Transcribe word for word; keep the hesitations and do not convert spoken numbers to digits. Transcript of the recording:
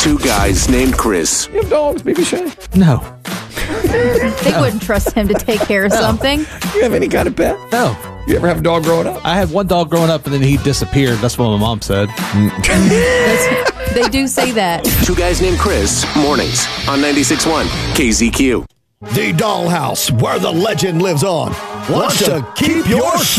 Two guys named Chris. You have dogs, baby Shay? No. They wouldn't trust him to take care of something. You have any kind of pet? No. You ever have a dog growing up? I had one dog growing up and then he disappeared. That's what my mom said. That's- they do say that. Two guys named Chris. Mornings on ninety-six point one K Z Q. The Dollhouse, where the legend lives on, wants to keep your